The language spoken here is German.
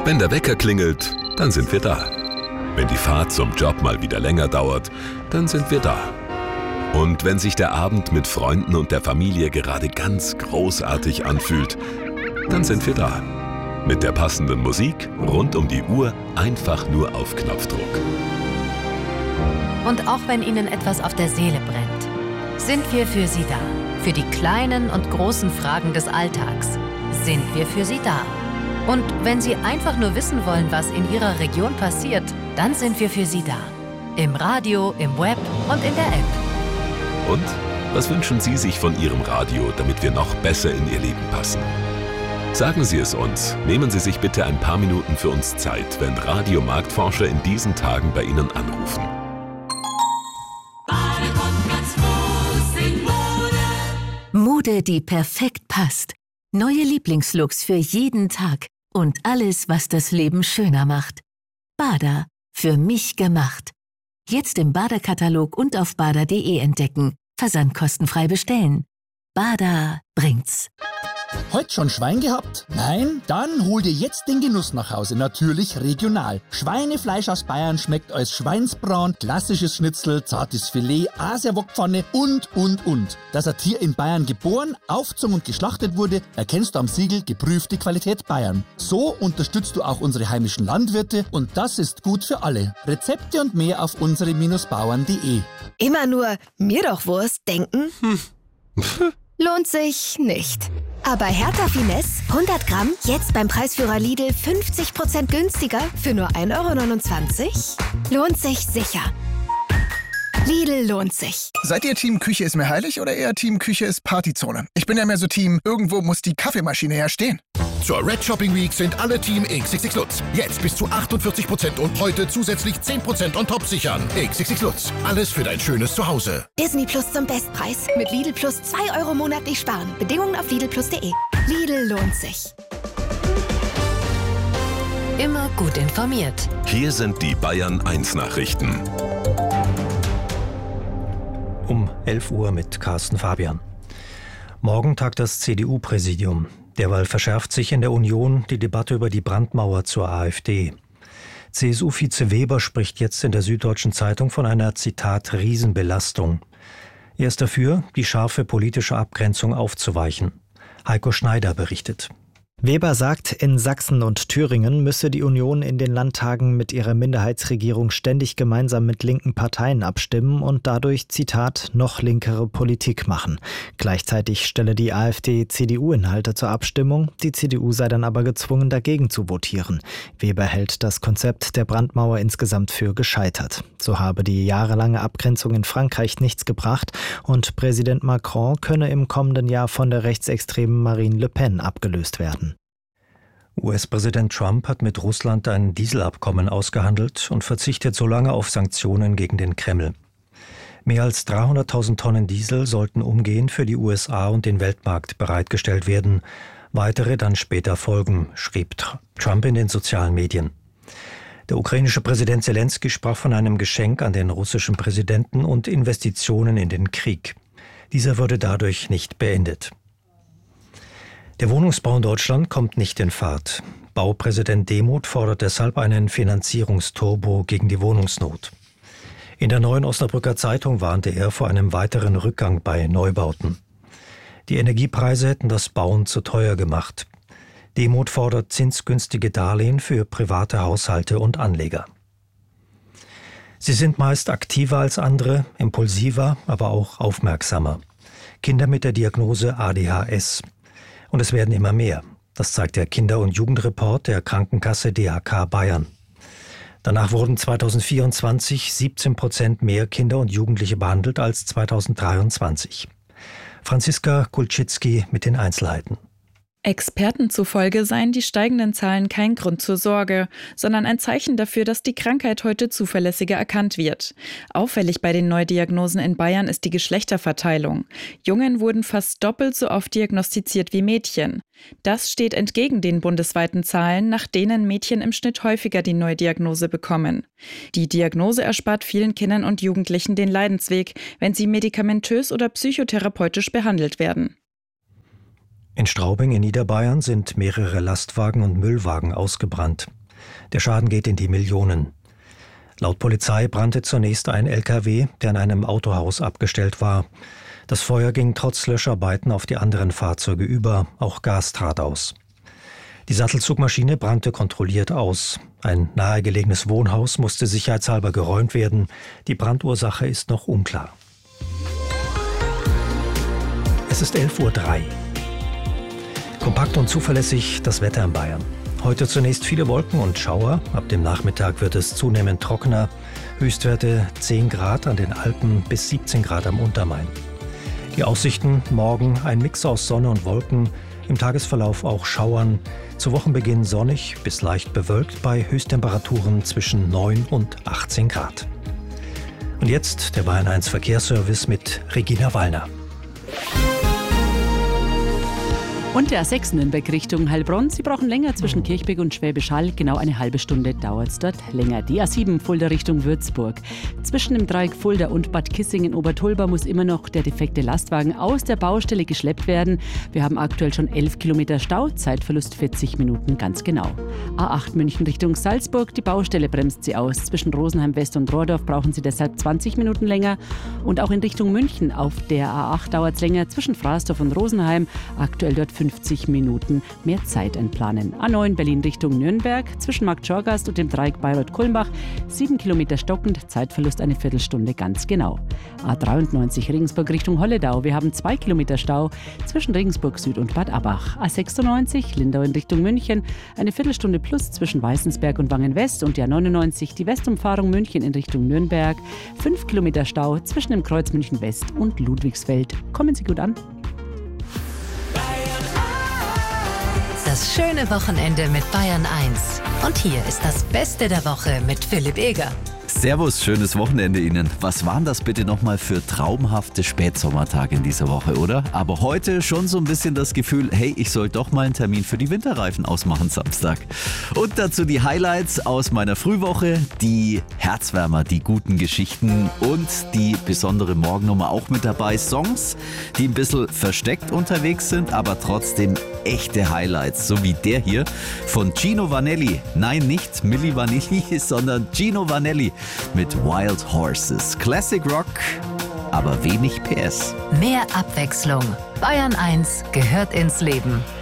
Wenn der Wecker klingelt, dann sind wir da. Wenn die Fahrt zum Job mal wieder länger dauert, dann sind wir da. Und wenn sich der Abend mit Freunden und der Familie gerade ganz großartig anfühlt, dann sind wir da. Mit der passenden Musik, rund um die Uhr, einfach nur auf Knopfdruck. Und auch wenn Ihnen etwas auf der Seele brennt, sind wir für Sie da. Für die kleinen und großen Fragen des Alltags sind wir für Sie da. Und wenn Sie einfach nur wissen wollen, was in Ihrer Region passiert, dann sind wir für Sie da. Im Radio, im Web und in der App. Und was wünschen Sie sich von Ihrem Radio, damit wir noch besser in Ihr Leben passen? Sagen Sie es uns. Nehmen Sie sich bitte ein paar Minuten für uns Zeit, wenn Radiomarktforscher in diesen Tagen bei Ihnen anrufen. Mode, die perfekt passt. Neue Lieblingslooks für jeden Tag. Und alles, was das Leben schöner macht. Bada, für mich gemacht. Jetzt im Bada-Katalog und auf bada.de entdecken. Versandkostenfrei bestellen. Bada bringt's. Heute schon Schwein gehabt? Nein? Dann hol dir jetzt den Genuss nach Hause, natürlich regional. Schweinefleisch aus Bayern schmeckt als Schweinsbraten, klassisches Schnitzel, zartes Filet, Asiawokpfanne und. Dass ein Tier in Bayern geboren, aufgezogen und geschlachtet wurde, erkennst du am Siegel geprüfte Qualität Bayern. So unterstützt du auch unsere heimischen Landwirte und das ist gut für alle. Rezepte und mehr auf unsere-bauern.de. Immer nur mir doch Wurst denken? Lohnt sich nicht. Aber Hertha Finesse, 100 Gramm, jetzt beim Preisführer Lidl 50% günstiger für nur 1,29 €? Lohnt sich sicher. Lidl lohnt sich. Seid ihr Team Küche ist mir heilig oder eher Team Küche ist Partyzone? Ich bin ja mehr so Team, irgendwo muss die Kaffeemaschine ja stehen. Zur Red Shopping Week sind alle Team XXX Lutz. Jetzt bis zu 48% und heute zusätzlich 10% on top sichern. XXX Lutz. Alles für dein schönes Zuhause. Disney Plus zum Bestpreis. Mit Lidl Plus 2 € monatlich sparen. Bedingungen auf lidlplus.de. Lidl lohnt sich. Immer gut informiert. Hier sind die Bayern 1 Nachrichten. Um 11 Uhr mit Carsten Fabian. Morgen tagt das CDU-Präsidium. Derweil verschärft sich in der Union die Debatte über die Brandmauer zur AfD. CSU-Vize Weber spricht jetzt in der Süddeutschen Zeitung von einer, Zitat, Riesenbelastung. Er ist dafür, die scharfe politische Abgrenzung aufzuweichen. Heiko Schneider berichtet. Weber sagt, in Sachsen und Thüringen müsse die Union in den Landtagen mit ihrer Minderheitsregierung ständig gemeinsam mit linken Parteien abstimmen und dadurch, Zitat, noch linkere Politik machen. Gleichzeitig stelle die AfD CDU-Inhalte zur Abstimmung, die CDU sei dann aber gezwungen, dagegen zu votieren. Weber hält das Konzept der Brandmauer insgesamt für gescheitert. So habe die jahrelange Abgrenzung in Frankreich nichts gebracht und Präsident Macron könne im kommenden Jahr von der rechtsextremen Marine Le Pen abgelöst werden. US-Präsident Trump hat mit Russland ein Dieselabkommen ausgehandelt und verzichtet so lange auf Sanktionen gegen den Kreml. Mehr als 300.000 Tonnen Diesel sollten umgehend für die USA und den Weltmarkt bereitgestellt werden. Weitere dann später folgen, schrieb Trump in den sozialen Medien. Der ukrainische Präsident Zelensky sprach von einem Geschenk an den russischen Präsidenten und Investitionen in den Krieg. Dieser würde dadurch nicht beendet. Der Wohnungsbau in Deutschland kommt nicht in Fahrt. Baupräsident Demuth fordert deshalb einen Finanzierungsturbo gegen die Wohnungsnot. In der Neuen Osnabrücker Zeitung warnte er vor einem weiteren Rückgang bei Neubauten. Die Energiepreise hätten das Bauen zu teuer gemacht. Demuth fordert zinsgünstige Darlehen für private Haushalte und Anleger. Sie sind meist aktiver als andere, impulsiver, aber auch aufmerksamer. Kinder mit der Diagnose ADHS. Und es werden immer mehr. Das zeigt der Kinder- und Jugendreport der Krankenkasse DHK Bayern. Danach wurden 2024 17% mehr Kinder und Jugendliche behandelt als 2023. Franziska Kulczycki mit den Einzelheiten. Experten zufolge seien die steigenden Zahlen kein Grund zur Sorge, sondern ein Zeichen dafür, dass die Krankheit heute zuverlässiger erkannt wird. Auffällig bei den Neudiagnosen in Bayern ist die Geschlechterverteilung. Jungen wurden fast doppelt so oft diagnostiziert wie Mädchen. Das steht entgegen den bundesweiten Zahlen, nach denen Mädchen im Schnitt häufiger die Neudiagnose bekommen. Die Diagnose erspart vielen Kindern und Jugendlichen den Leidensweg, wenn sie medikamentös oder psychotherapeutisch behandelt werden. In Straubing in Niederbayern sind mehrere Lastwagen und Müllwagen ausgebrannt. Der Schaden geht in die Millionen. Laut Polizei brannte zunächst ein LKW, der an einem Autohaus abgestellt war. Das Feuer ging trotz Löscharbeiten auf die anderen Fahrzeuge über, auch Gas trat aus. Die Sattelzugmaschine brannte kontrolliert aus. Ein nahegelegenes Wohnhaus musste sicherheitshalber geräumt werden. Die Brandursache ist noch unklar. Es ist 11:03 Uhr. Kompakt und zuverlässig das Wetter in Bayern. Heute zunächst viele Wolken und Schauer. Ab dem Nachmittag wird es zunehmend trockener. Höchstwerte 10 Grad an den Alpen bis 17 Grad am Untermain. Die Aussichten: morgen ein Mix aus Sonne und Wolken. Im Tagesverlauf auch Schauern. Zu Wochenbeginn sonnig bis leicht bewölkt bei Höchsttemperaturen zwischen 9 und 18 Grad. Und jetzt der Bayern 1 Verkehrsservice mit Regina Wallner. Und der A6 Nürnberg Richtung Heilbronn. Sie brauchen länger zwischen Kirchberg und Schwäbisch Hall. Genau eine halbe Stunde dauert es dort länger. Die A7 Fulda Richtung Würzburg. Zwischen dem Dreieck Fulda und Bad Kissingen-Obertolba muss immer noch der defekte Lastwagen aus der Baustelle geschleppt werden. Wir haben aktuell schon 11 Kilometer Stau, Zeitverlust 40 Minuten ganz genau. A8 München Richtung Salzburg. Die Baustelle bremst sie aus. Zwischen Rosenheim West und Rohrdorf brauchen Sie deshalb 20 Minuten länger. Und auch in Richtung München auf der A8 dauert es länger. Zwischen Frasdorf und Rosenheim. Aktuell dort 50 Minuten mehr Zeit einplanen. A9 Berlin Richtung Nürnberg, zwischen Marktschorgast und dem Dreieck Bayreuth-Kulmbach, 7 Kilometer stockend, Zeitverlust eine Viertelstunde ganz genau. A93 Regensburg Richtung Holledau, wir haben 2 Kilometer Stau zwischen Regensburg Süd und Bad Abbach. A96 Lindau in Richtung München, eine Viertelstunde plus zwischen Weißensberg und Wangen West und die A99 die Westumfahrung München in Richtung Nürnberg, 5 Kilometer Stau zwischen dem Kreuz München West und Ludwigsfeld. Kommen Sie gut an. Das schöne Wochenende mit Bayern 1. Und hier ist das Beste der Woche mit Philipp Eger. Servus, schönes Wochenende Ihnen. Was waren das bitte nochmal für traumhafte Spätsommertage in dieser Woche, oder? Aber heute schon so ein bisschen das Gefühl, hey, ich soll doch mal einen Termin für die Winterreifen ausmachen Samstag. Und dazu die Highlights aus meiner Frühwoche, die Herzwärmer, die guten Geschichten und die besondere Morgennummer auch mit dabei. Songs, die ein bisschen versteckt unterwegs sind, aber trotzdem echte Highlights, so wie der hier von Gino Vanelli. Nein, nicht Milli Vanilli, sondern Gino Vanelli mit Wild Horses. Classic Rock, aber wenig PS. Mehr Abwechslung. Bayern 1 gehört ins Leben.